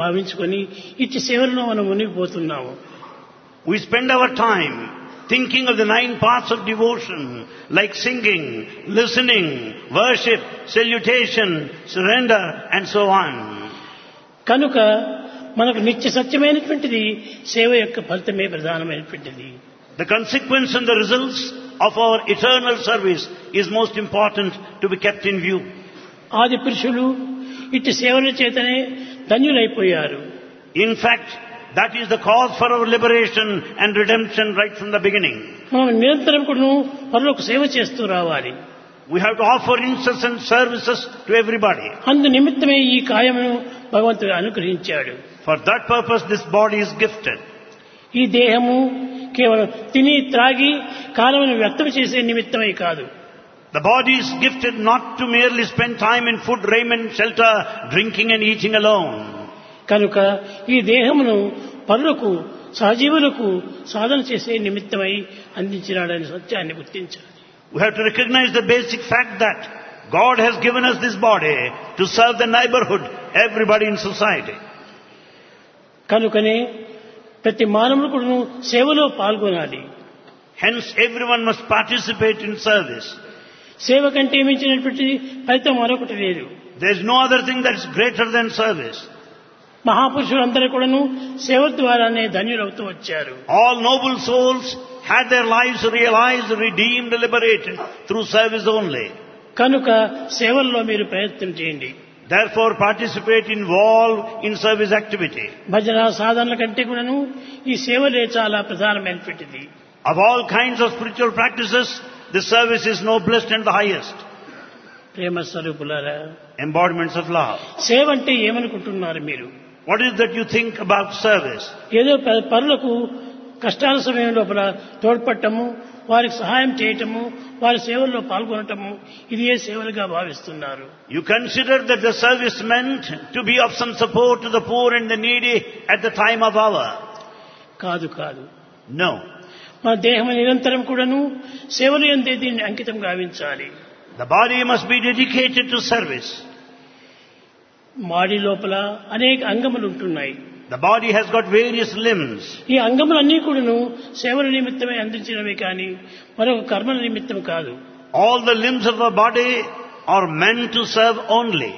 భావించుకొని ఇట్టి సేవలను మనం మునిగిపోతున్నాము. We spend our time thinking of the 9 parts of devotion, like singing, listening, worship, salutation, surrender, and so on. కనుక మనకు నిత్య సత్యమైనటువంటిది సేవ యొక్క ఫలితమే ప్రధానమైనటువంటిది. The consequence and the results of our eternal service is most important to be kept in view. ఆది పురుషులు ఇట్టి సేవల చేతనే ధన్యులైపోయారు. In fact, that is the cause for our liberation and redemption right from the beginning. మనం నిరంతరం కూడా పరులకు సేవ చేస్తూ రావాలి. We have to offer incessant services to everybody. అందు నిమిత్తమే ఈ కాయమును భగవంతుడు అనుగ్రహించాడు. For that purpose this body is gifted. ఈ దేహము కేవలం తిని త్రాగి కాలమును వ్యర్థం చేసే నిమిత్తమే కాదు. The body is gifted not to merely spend time in food, raiment, shelter, drinking and eating alone. కనుక ఈ దేహమును పరులకు సహజీవులకు సాధన చేసే నిమిత్తమై అందించినాడని సత్యాన్ని గుర్తించాలి. We have to recognize the basic fact that God has given us this body to serve the neighborhood, everybody in society. కనుకనే ప్రతి మానవుడు కూడా సేవలో పాల్గొనాలి. Hence everyone must participate in service. సేవ కంటే మించినటువంటి ఫలితం మరొకటి లేదు. There is no other thing that is greater than service. మహాపురుషులందరూ కూడాను సేవ ద్వారానే ధన్యులవుతూ వచ్చారు. All noble souls had their lives realized, redeemed, liberated through service only. కనుక సేవల్లో మీరు ప్రయత్నం చేయండి. Therefore participate, involve in service activity. భజన సాధనల కంటే కూడాను ఈ సేవలే చాలా ప్రధానమైనటువంటిది. Of all kinds of spiritual practices, this service is noblest and the highest. ప్రేమ స్వరూపులారా, Embodiments of love. సేవ అంటే ఏమనుకుంటున్నారు మీరు? What is that you think about service? ఏదో పరులకు కష్టాల సమయం లోపల తోడ్పడటము, వారికి సహాయం చేయటము, వారి సేవల్లో పాల్గొనటము, ఇది ఏ సేవలుగా భావిస్తున్నారు? You consider that the service meant to be of some support to the poor and the needy at the time of hour. కాదు కాదు. No. మన దేహం నిరంతరం కూడాను సేవలు యందే దీన్ని అంకితం గావించాలి. The body must be dedicated to service. మాడి లోపల అనేక అంగములు ఉంటున్నాయి. The body has got various limbs. ఈ అంగములన్నీ కూడాను సేవల నిమిత్తమే అందించినవి కానీ మరొక కర్మల నిమిత్తం కాదు. All the limbs of the body are meant to serve only.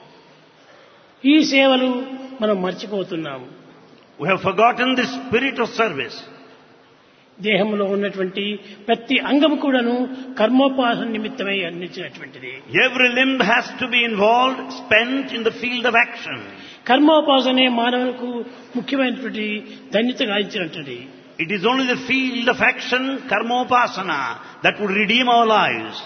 ఈ సేవలు మనం మర్చిపోతున్నాము. We have forgotten the spirit of service. దేహంలో ఉన్నటువంటి ప్రతి అంగము కూడాను కర్మోపాసన నిమిత్తమై అందించినటువంటిది. Every limb has to be involved, spent in the field of action. కర్మోపాసనే మానవులకు ముఖ్యమైనటువంటి ధన్యత గావించినటువంటిది. It is only the field of action, karmopasana, that would redeem our lives.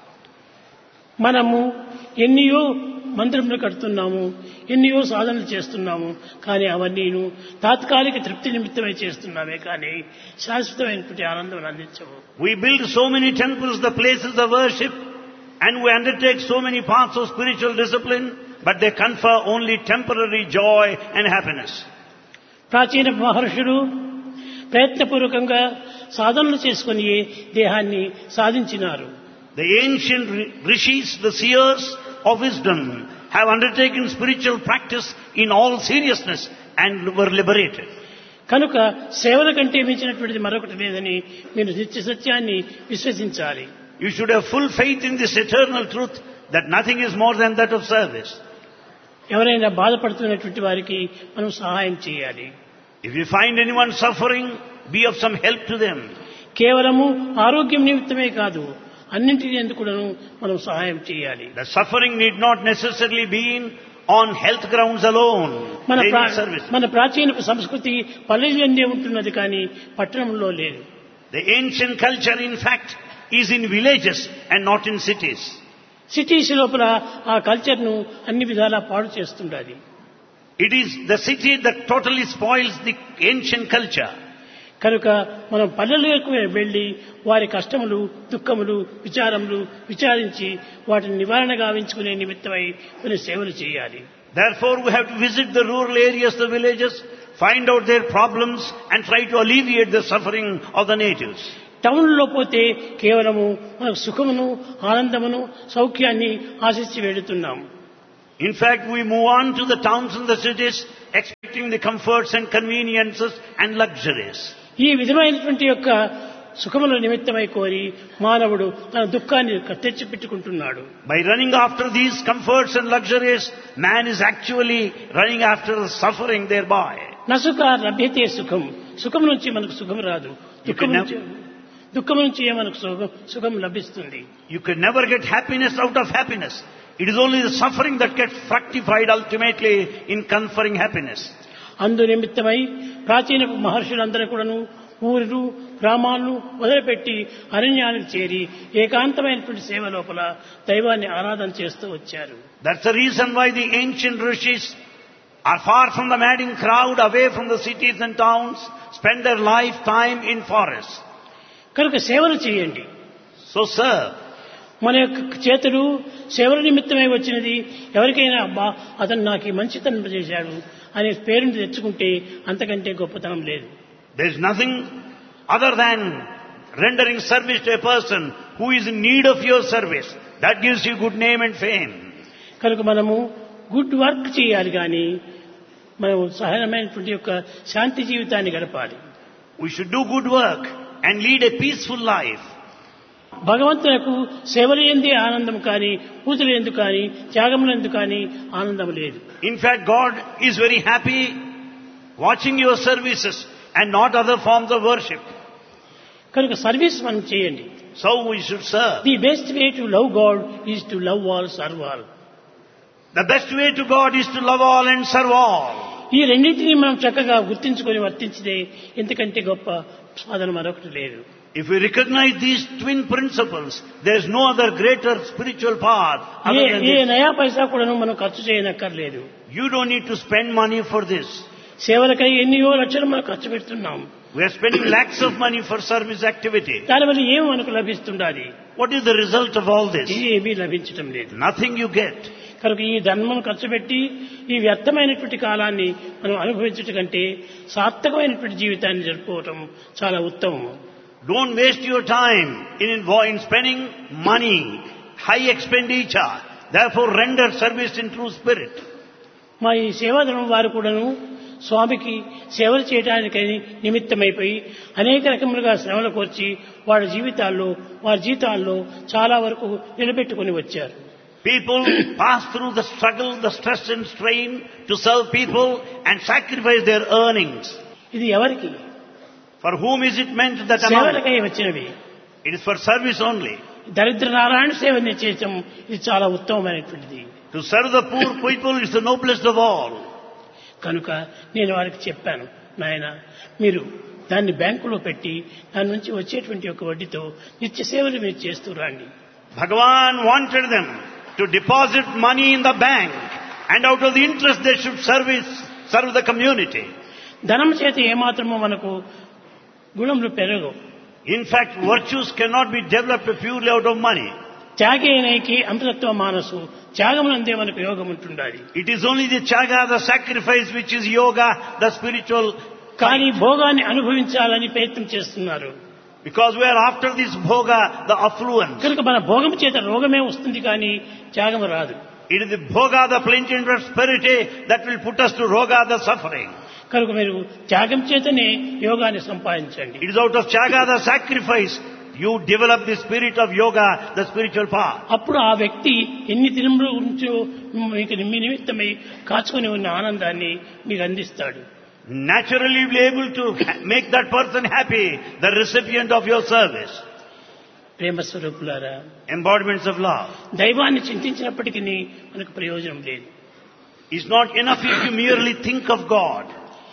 మనము ఎన్నియో మందిరములు కడుతున్నాము, ఎన్నియో సాధనలు చేస్తున్నాము, కానీ అవన్నీను తాత్కాలిక తృప్తి నిమిత్తమై చేస్తున్నామే కానీ శాశ్వతమైనటువంటి ఆనందం అందించవు. We build so many temples, the places of worship, and we undertake so many paths of spiritual discipline, but they confer only temporary joy and happiness. ప్రాచీన మహర్షులు ప్రయత్నపూర్వకంగా సాధనలు చేసుకుని దేహాన్ని సాధించినారు. The ancient rishis, the seers of wisdom, have undertaken spiritual practice in all seriousness and were liberated. కనుక సేవల కంటే మించినటువంటిది మరొకటి లేదని మీరు నిత్య సత్యాన్ని విశ్వసించాలి. You should have full faith in this eternal truth that nothing is more than that of service. ఎవరైనా బాధపడుతున్నటువంటి వారికి మనం సహాయం చేయాలి. If you find anyone suffering, be of some help to them. కేవలము ఆరోగ్యం నిమిత్తమే కాదు, అన్నింటినీ ఎందుకు మనం సహాయం చేయాలి. The suffering need not necessarily be on health grounds alone. మన ప్రాచీన సంస్కృతి పల్లెలందే ఉంటున్నది కానీ పట్టణంలో లేదు. The ancient culture in fact is in villages and not in cities. Cities లోపల ఆ కల్చర్ ను అన్ని విధాలా పాడు చేస్తుండాలి. It is the city that totally spoils the ancient culture. కనుక మనం పల్లెలకు వెళ్లి వారి కష్టములు, దుఃఖములు, విచారములు విచారించి వాటిని నివారణ గావించుకునే నిమిత్తమై కొన్ని సేవలు చేయాలి. Therefore we have to visit the rural areas, the villages, find out their problems and try to alleviate the suffering of the natives. టౌన్లో పోతే కేవలము మనకు సుఖమును, ఆనందమును, సౌఖ్యాన్ని ఆశించి వెళుతున్నాము. In fact, we move on to the towns and the cities expecting the comforts and conveniences and luxuries. ఈ విధమైనటువంటి యొక్క సుఖముల నిమిత్తమై కోరి మానవుడు తన దుఃఖాన్ని తెచ్చిపెట్టుకుంటున్నాడు. By running after these comforts and luxuries, man is actually running after the suffering thereby. నసుఖ లభ్యతే సుఖం. సుఖం నుంచి మనకు సుఖం రాదు, దుఃఖం నుంచి మనకు సుఖం లభిస్తుంది. You can never get happiness out of happiness. It is only the suffering that gets fructified ultimately in conferring happiness. అందు నిమిత్తమై ప్రాచీన మహర్షులందరూ కూడాను ఊరు గ్రామాలను వదిలిపెట్టి అరణ్యానికి చేరి ఏకాంతమైనటువంటి సేవ లోపల దైవాన్ని ఆరాధన చేస్తూ వచ్చారు. That's the reason why the ancient rishis are far from the madding crowd, away from the cities and towns, spend their lifetime in forests. కనుక సేవలు చేయండి. So serve. మన యొక్క చేతులు సేవల నిమిత్తమై వచ్చినది. ఎవరికైనా అబ్బా అతను నాకు ఈ మంచితనం చేశాడు అనే పేరుని తెచ్చుకుంటే అంతకంటే గొప్పతనం లేదు. There is nothing other than rendering service to a person who is in need of your service. That gives you good name and fame. కనుక మనము గుడ్ వర్క్ చేయాలి, కానీ మనం సహజమైనటువంటి యొక్క శాంతి జీవితాన్ని గడపాలి. We should do good work and lead a peaceful life. భగవంతునకు సేవలందే ఆనందం కానీ, పూజలందు కానీ, త్యాగములందు కానీ ఆనందం లేదు. In fact, God is very happy watching your services and not other forms of worship. కనుక సర్వీస్ మనం చేయండి. So we should serve. The best way to love God is to love all, serve all. The best way to God is to love all and serve all. ఈ రెండింటినీ మనం చక్కగా గుర్తించుకొని వర్తించితే ఇంతకంటే గొప్ప సాధన మరొకటి లేదు. If we recognize these twin principles, there is no other greater spiritual path other than A this. నయా పైసా కూడాను మనం ఖర్చు చేయనక్కర్లేదు. You don't need to spend money for this. సేవలకై ఎన్నో లక్షలు మనం ఖర్చు పెడుతున్నాం. We are spending lakhs of money for service activity. దానివల్ల ఏం మనకు లభిస్తుండాలి? What is the result of all this? ఏమీ లభించటం లేదు. Nothing you get. కనుక ఈ ధర్మం ఖర్చు పెట్టి ఈ వ్యర్థమైనటువంటి కాలాన్ని మనం అనుభవించటం కంటే సార్థకమైనటువంటి జీవితాన్ని జరుపుకోవటం చాలా ఉత్తమం. Don't waste your time in spending money, high expenditure. Therefore, render service in true spirit. మా ఈ సేవాధర్మం వారు కూడాను స్వామికి సేవలు చేయడానికి నిమిత్తమైపోయి అనేక రకములుగా శ్రమలు కోర్చి వారి జీవితాల్లో చాలా వరకు నిలబెట్టుకుని వచ్చారు. People pass through the struggle, the stress and strain to serve people and sacrifice their earnings. ఇది ఎవరికి? For whom is it meant that amount? సేవలకై వచ్చినవి. It is for service only. దరిద్ర నారాయణ సేవని చేయటం ఇది చాలా ఉత్తమమైనటువంటిది. To serve the poor people is the noblest of all. కనుక నేను వారికి చెప్పాను, నాయన మీరు దాన్ని బ్యాంకులో పెట్టి దాని నుంచి వచ్చేటువంటి ఒక వడ్డీతో నిత్య సేవలు మీరు చేస్తూ రండి. Bhagavan wanted them to deposit money in the bank and out of the interest they should serve the community. ధనం చేత ఏమాత్రమో మనకు గుణములు పెరగవు. In fact, virtues cannot be developed purely out of money. త్యాగేనైకి అమృతత్వ మానసు, త్యాగమునందే మనకు యోగం ఉంటుండాలి. It is only the tyaga, the sacrifice, which is yoga, the spiritual. కానీ భోగాన్ని అనుభవించాలని ప్రయత్నం చేస్తున్నారు. Because we are after this bhoga, the affluence. కనుక మన భోగం చేత రోగమే వస్తుంది, కానీ త్యాగం రాదు. It is the bhoga, the plenty and prosperity, that will put us to roga, the suffering. కనుక మీరు త్యాగం చేతనే యోగాన్ని సంపాదించండి. It is out of tyaga, the sacrifice, you develop the spirit of yoga, the spiritual path. అప్పుడు ఆ వ్యక్తి ఎన్ని దినముల నుంచో మీకు మీ నిమిత్తమై కాచుకొని ఉన్న ఆనందాన్ని మీకు అందిస్తాడు. Naturally be able to make that person happy, the recipient of your service. ప్రేమ స్వరూపులారా, Embodiments of love. దైవాన్ని చింతించినప్పటికీ మనకు ప్రయోజనం లేదు. It's not enough if you merely think of God.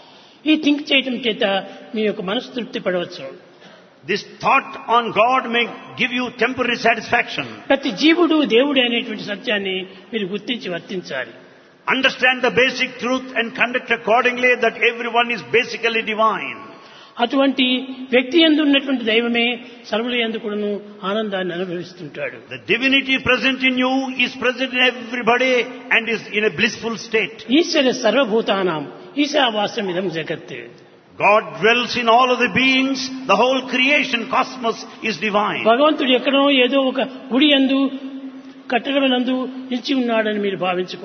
ఈ థింక్ చేయటం చేత మీ యొక్క మనసు తృప్తి పడవచ్చు. This thought on God may give you temporary satisfaction. ప్రతి జీవుడు దేవుడు అనేటువంటి సత్యాన్ని మీరు గుర్తించి వర్తించాలి. Understand the basic truth and conduct accordingly, that everyone is basically divine. అటువంటి వ్యక్తి యందు ఉన్నటువంటి దైవమే సర్వుల యందు కూడాను ఆనందాన్ని అనుభవిస్తుంటాడు. The divinity present in you is present in everybody and is in a blissful state. ఈశ్వర సర్వభూతానాం ఈశావాస్యం ఇదం జగత్. God dwells in all of the beings. The whole creation, cosmos is divine. భగవంతుడు ఎక్కడో ఏదో ఒక గుడి యందు కట్టడములందు నిలిచి ఉన్నాడని మీరు భావించకూడదు.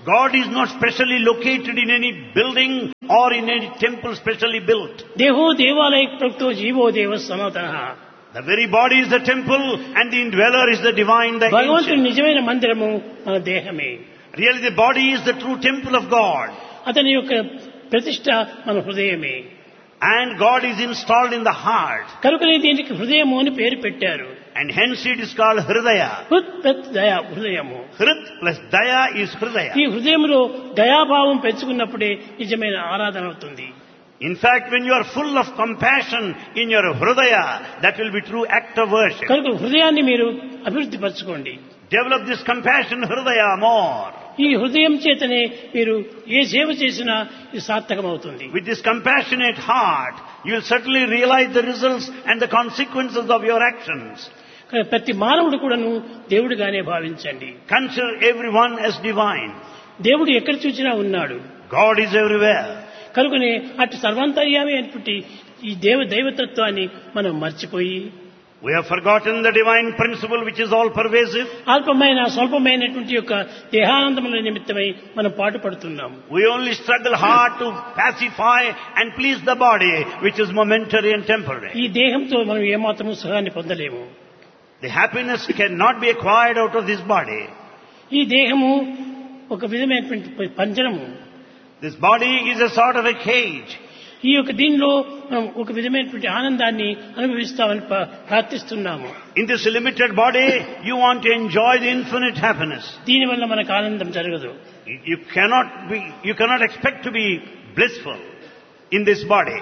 God is not specially located in any building or in any temple specially built. దేహో దేవాలయ ప్రక్తో జీవో దేవ సనాతనః. The very body is the temple and the indweller is the divine, the భగవంతుని ancient. నిజమైన మందిరము మన దేహమే. Really the body is the true temple of God. అతని యొక్క ప్రతిష్ట మన హృదయమే. And God is installed in the heart. కనుకనే దీనికి హృదయము అని పేరు పెట్టారు. And hence it is called Hridaya. హృత్ ప్రత్ దయ హృదయము. Hrit plus Daya is Hridaya. ఈ హృదయంలో దయాభావం పెంచుకున్నప్పుడే నిజమైన ఆరాధన అవుతుంది. In fact, when you are full of compassion in your Hridaya, that will be true act of worship. కనుక హృదయాన్ని మీరు అభివృద్ధి పరచుకోండి. Develop this compassion Hridaya more. ఈ హృదయం చేతనే మీరు ఏ సేవ చేసినా ఇది సార్థకమవుతుంది. With this compassionate heart, you will certainly realize the results and the consequences of your actions. కనుక ప్రతి మానవుడు కూడాను దేవుడిగానే భావించండి. Consider everyone as divine. దేవుడు ఎక్కడ చూసినా ఉన్నాడు. God is everywhere. కనుకనే అటు సర్వాంతర్యామి అనేటువంటి ఈ దైవతత్వాన్ని మనం మర్చిపోయి We have forgotten the divine principle which is all pervasive. అల్పమైన స్వల్పమైనటువంటి యొక్క దేహానందముల నిమిత్తమై మనం పాటుపడుతున్నాం. We only struggle hard to pacify and please the body which is momentary and temporary. ఈ దేహంతో మనం ఏమాత్రము సుఖాన్ని పొందలేము. The happiness cannot be acquired out of this body. ఈ దేహము ఒక విధమైనటువంటి పంజరము. This body is a sort of a cage. ఈ యొక్క దీనిలో మనం ఒక విధమైనటువంటి ఆనందాన్ని అనుభవిస్తామని ప్రార్థిస్తున్నాము. In this limited body, you want to enjoy the infinite happiness. దీనివల్ల మనకు ఆనందం జరగదు. You cannot expect to be blissful in this body.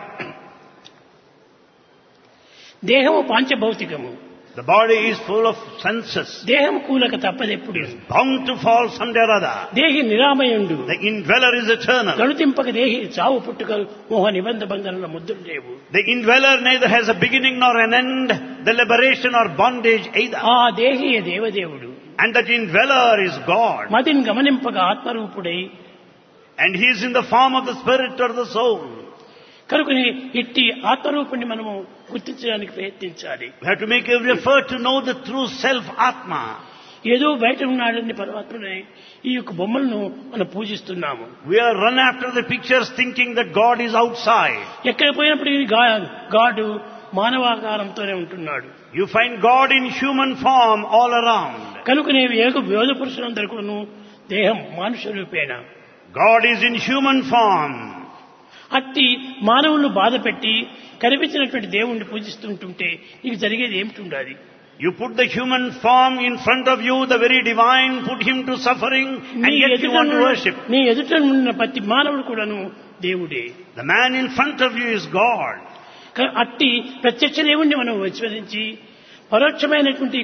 దేహము పాంచభౌతికము. The body is full of senses. దేహం కూలక తప్పదెప్పుడు. Bound to fall someday or other. దేహి నిరామయుండు. The indweller is eternal. గణుతింపక దేహి చావు పుట్టుకలు మోహ నిబంధ బంధనల ముద్దులు లేవు. The indweller neither has a beginning nor an end, the liberation or bondage either. ఆ దేహి దేవదేవుడు. And that indweller is God. మదిని గమనింపక ఆత్మరూపుడై. And he is in the form of the spirit or the soul. కనుకని ఇట్టి ఆత్మరూపుణ్ణి మనము గుర్తించడానికి ప్రయత్నించాలి. We have to make every effort to know the true self, Atma. ఏదో బయట ఉన్నాడని పరమాత్మనే ఈ యొక్క బొమ్మలను మనం పూజిస్తున్నాము. We are run after the pictures thinking that God is outside. ఎక్కడ పోయినప్పటికీ గాడు మానవాకారంతోనే ఉంటున్నాడు. You find God in human form all around. కనుకనే యోగ పురుషులందరికీ దేహం మానుష రూపేణ. God is in human form. అట్టి మానవులను బాధ పెట్టి కనిపించినటువంటి దేవుణ్ణి పూజిస్తుంటుంటే నీకు జరిగేది ఏమిటి ఉండాలి? You put the human form in front of you, the very divine, put him to suffering, and yet you want to worship. నీ ఎదుట ఉన్న ప్రతి మానవుడు కూడాను దేవుడే. The man in front of you is God. అట్టి ప్రత్యక్ష దేవుణ్ణి మనం విస్మరించి పరోక్షమైనటువంటి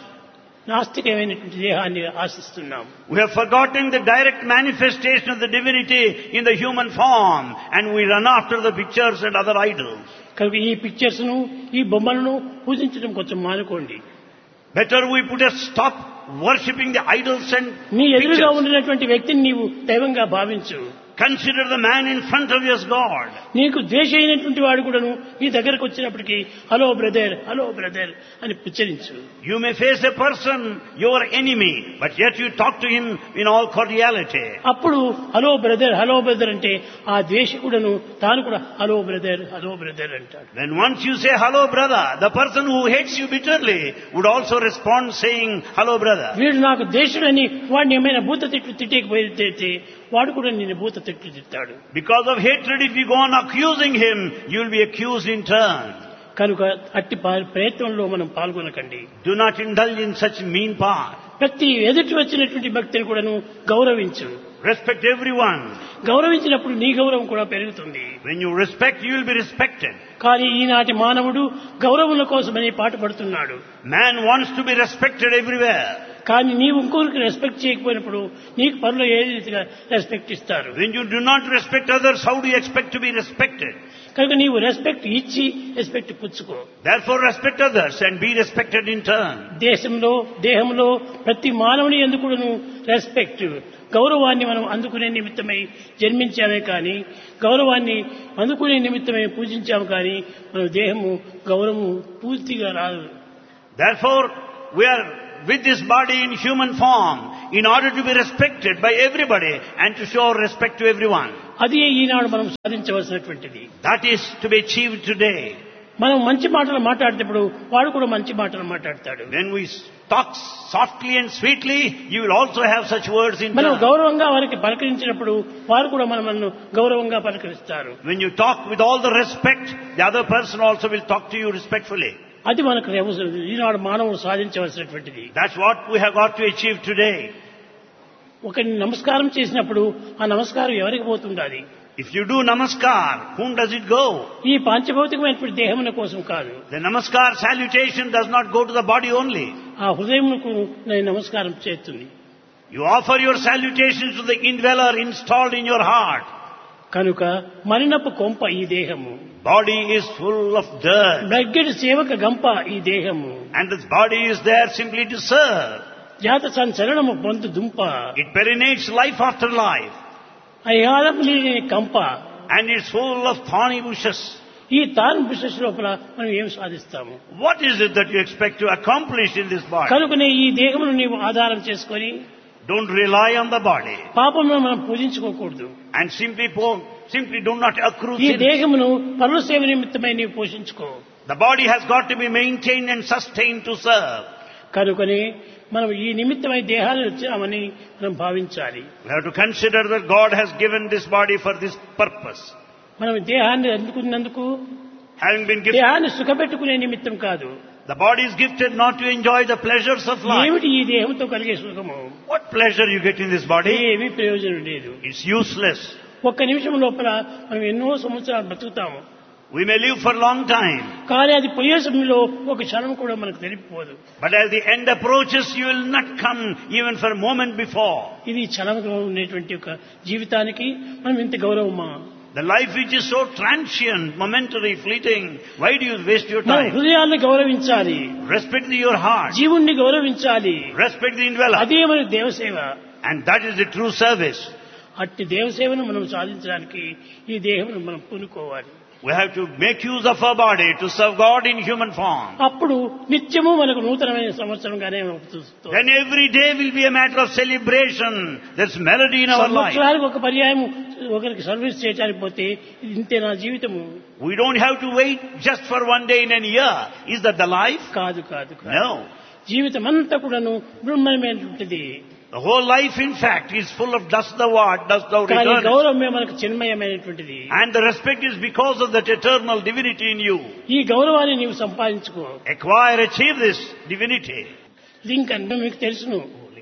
నాస్తికమైనటువంటి దేహాన్ని ఆశిస్తున్నాం. We have forgotten the direct manifestation of the divinity in the human form, and we run after the pictures and other idols. కనుక ఈ పిక్చర్స్ ను ఈ బొమ్మలను పూజించడం కొంచెం మానుకోండి. Better we put a stop worshipping the idols and నీ ఎదురుగా pictures. ఉన్నటువంటి వ్యక్తిని నీవు దైవంగా భావించు. Consider the man in front of you as God. నీకు ద్వేష అయినటువంటి వాడు కూడాను నీ దగ్గరకు వచ్చినప్పటికీ హలో బ్రదర్ అని ఉచ్చరించు. You may face a person, your enemy, but yet you talk to him in all cordiality. అప్పుడు హలో బ్రదర్ అంటే ఆ ద్వేషకుడను తాను కూడా హలో బ్రదర్ అంటాడు. Then once you say hello brother, the person who hates you bitterly would also respond saying hello brother. వీడు నాకు ద్వేషుడని వాడిని ఏమైనా భూత తిట్లు తిట్టేకపోతే వాడు కూడా నేను భూత తిట్లు తిట్టాడు. Because of hatred, if you go on accusing him, you will be accused in turn. కనుక అట్టి ప్రయత్నంలో మనం పాల్గొనకండి. Do not indulge in such mean path. ప్రతి ఎదుటి వచ్చినటువంటి భక్తిని కూడాను గౌరవించు. Respect everyone. గౌరవించినప్పుడు నీ గౌరవం కూడా పెరుగుతుంది. When you respect, you will be respected. కానీ ఈనాటి మానవుడు గౌరవముల కోసమని పాటుపడుతున్నాడు. Man wants to be respected everywhere. కానీ నీవు ఇంకొకరికి రెస్పెక్ట్ చేయకపోయినప్పుడు నీకు పనులు ఏ రీతిగా రెస్పెక్ట్ ఇస్తారు? When you do not respect others, how do you expect to be respected? కనుక నీవు రెస్పెక్ట్ ఇచ్చి రెస్పెక్ట్ పుచ్చుకో. Therefore respect others and be respected in turn. దేహంలో ప్రతి మానవుని ఎందుకును రెస్పెక్ట్ గౌరవాన్ని మనం అందుకునే నిమిత్తమై జన్మించామే కానీ గౌరవాన్ని అందుకునే నిమిత్తమై పూజించాము కానీ మన దేహము గౌరవము పూర్తిగా రాదు. Therefore we are with this body in human form in order to be respected by everybody and to show respect to everyone. అది ఈనాడు మనం సాధించవలసినటువంటిది. That is to be achieved today. మనం మంచి మాటలు మాట్లాడేటప్పుడు వాడు కూడా మంచి మాటలు మాట్లాడతాడు. When we talk softly and sweetly, you will also have such words in మనం turn. గౌరవంగా వారికి పలకరించినప్పుడు వారు కూడా మనల్ని గౌరవంగా పలకరిస్తారు. When you talk with all the respect, the other person also will talk to you respectfully. అది మనకు ఈనాడు మానవుడు సాధించవలసినటువంటిది. That's what we have got to achieve today. ఒకరిని నమస్కారం చేసినప్పుడు ఆ నమస్కారం ఎవరికి పోతుండాలి? If you do namaskar, whom does it go? ఈ పాంచభౌతికమైనటువంటి దేహముల కోసం కాదు. The namaskar salutation does not go to the body only. ఆ హృదయమునకు నేను నమస్కారం చేస్తుంది. You offer your salutations to the indweller installed in your heart. కనుక మరినపు కొంప ఈ దేహము. Body is full of dirt. బ్రగ్గెడు సేవక గంప ఈ దేహము. And this body is there simply to serve. జాత సంచలనము పొందు దుంప. It perinates life after life. అయాలం లేని కంప. And it's full of thorny bushes. ఈ తాన్ బిషస్ లోపల మనం ఏం సాధిస్తాము? What is it that you expect to accomplish in this body? కనుకనే ఈ దేహమును నీవు ఆధారం చేసుకొని Don't rely on the body. పాపమును మనం పూజించుకోకూడదు. And simply do not accrue ఈ sin. దేహమును పరుల సేవ నిమిత్తమై నీవు పోషించుకో. The body has got to be maintained and sustained to serve. కనుకనే మనం ఈ నిమిత్తమై దేహాన్ని వచ్చామని మనం భావించాలి. We have to consider that God has given this body for this purpose. మనం దేహాన్ని అందుకున్నందుకు Having been gifted, దేహాన్ని సుఖపెట్టుకునే నిమిత్తం కాదు. the body is gifted not to enjoy the pleasures of life. ఏమిటి ఈ దేహంతో కలిగే సుఖము? What pleasure you get in this body? ఏమీ ప్రయోజనం లేదు. It's useless. ఒక్క నిమిషం లోపల మనం ఎన్నో సంవత్సరాలు బతుకుతాము. We may live for a long time, కానీ అది పోయే సమయంలో ఒక క్షణం కూడా మనకు తెలియకపోదు. but as the end approaches, you will not come even for a moment before. ఇది క్షణంగా ఉండేటువంటి ఒక జీవితానికి మనం ఇంత గౌరవమా? The life which is so transient, momentary, fleeting, why do you waste your మన time? హృదయాన్ని గౌరవించాలి. Respect your heart. జీవుణ్ణి గౌరవించాలి. Respect the indweller. అదే మన దేవసేవ. And that is the true service. అట్టి దేవసేవను మనం సాధించడానికి ఈ దేహమును మనం పూనుకోవాలి. We have to make use of our body to serve God in human form. అప్పుడు నిత్యము మనకు నూతనమైన సంవత్సరంగానే అవుతుంది. Then every day will be a matter of celebration. There's melody in our life. సంవత్సరానికి ఒక పర్యాయం ఒకరికి సర్వీస్ చేయడానికి పోతే ఇంతే నా జీవితము. We don't have to wait just for one day in a year. Is that the life? కాదు కాదు కాదు. No. జీవితం అంతా కూడాను బ్రహ్మమైనటువంటిది. The whole life, in fact, is full of dust thou art, dust thou కానీ returnest. గౌరవమే మనకు చిన్మయమైనటువంటిది. And the respect is because of that eternal divinity in you. ఈ గౌరవాన్ని నీవు సంపాదించుకో. Acquire, achieve this divinity. Lincoln మీకు తెలుసును.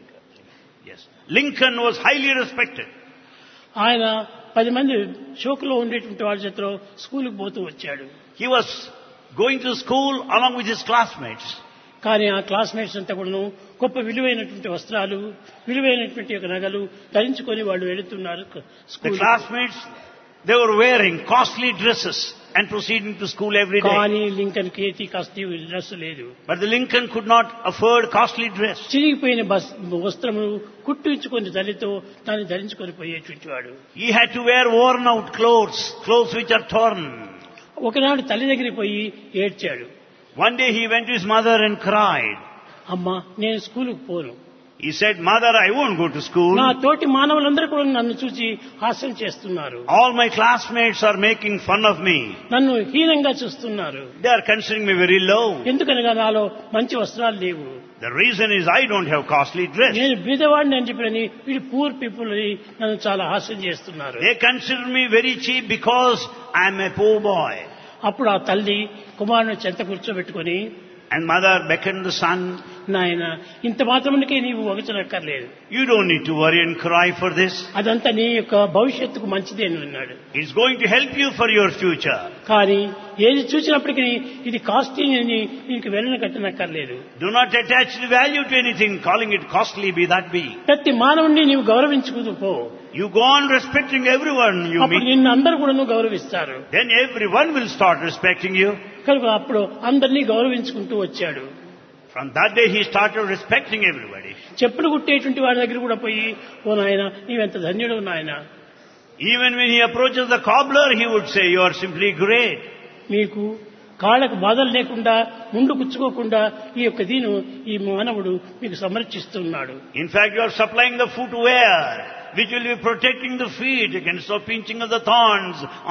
Yes. Lincoln was highly respected. ఆయన 10 మంది షోకులో ఉండేటువంటి వాళ్ళ చేతిలో స్కూల్కి పోతూ వచ్చాడు. He was going to school along with his classmates. కానీ ఆ క్లాస్మేట్స్ అంతా కూడాను గొప్ప విలువైనటువంటి వస్త్రాలు, విలువైనటువంటి ఒక నగలు ధరించుకొని వాళ్ళు వెళుతున్నారు The school. classmates, they were wearing costly dresses and proceeding to school every day. కానీ లింకన్ కేతి కాస్త డ్రెస్ లేదు. But the Lincoln could not afford costly dress. చిరిగిపోయిన వస్త్రములు కుట్టించుకొని తల్లితో దాన్ని ధరించుకొని పోయేటువంటి వాడు. He had to wear worn out clothes which are torn. ఒకనాడు తల్లి దగ్గరికి పోయి ఏడ్చాడు. One day he went to his mother and cried. అమ్మా నేను స్కూలుకు పోను. He said, Mother, I won't go to school. నా తోటి మానవులందరూ కూడా నన్ను చూసి హాస్యం చేస్తున్నారు. All my classmates are making fun of me. నన్ను హీనంగా చూస్తున్నారు. They are considering me very low. ఎందుకనగా నాలో మంచి వస్త్రాలు లేవు. The reason is I don't have costly dress. నేను బీదవాడిని అని చెప్పని వీడి పూర్ పీపుల్ నన్ను చాలా హాస్యం చేస్తున్నారు. They consider me very cheap because I am a poor boy. అప్పుడు ఆ తల్లి కుమారుని చెంత కూర్చోబెట్టుకొని, And mother beckoned the son. నాయన ఇంత మాత్రమునికే నీవు వగచనక్కర్లేదు. You don't need to worry and cry for this. అదంతా నీ యొక్క భవిష్యత్తుకు మంచిదే అని అన్నాడు. It's going to help you for your future. కానీ ఏది చూసినప్పటికీ ఇది కాస్ట్లీ అని నీకు వెళ్ళన కట్టనక్కర్లేదు. Do not attach the value to anything, calling it costly, be that be. ప్రతి మానవుణ్ణి నీవు గౌరవించుకుంటూ పో. You go on respecting everyone you అప్పుడు meet. నిన్ను అందరూ కూడా గౌరవిస్తారు. Then everyone will start respecting you. కనుక అప్పుడు అందరినీ గౌరవించుకుంటూ వచ్చాడు. From that day he started respecting everybody. చెప్పులు కుట్టేటువంటి వాడి దగ్గర కూడా పోయి, ఓ నాయన నీవెంత ధన్యుడు నాయన. Even when he approaches the cobbler, he would say, you are simply great. మీకు కాళ్ళకు బాధలు లేకుండా ముందు కుచ్చుకోకుండా ఈ యొక్క దీని ఈ మానవుడు మీకు సమర్చిస్తున్నాడు. In fact, you are supplying the footwear which will be protecting the feet against the pinching of the thorns